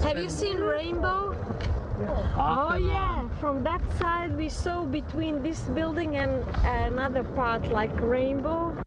Have you seen rainbow? Oh yeah, from that side we saw between this building and another part like rainbow.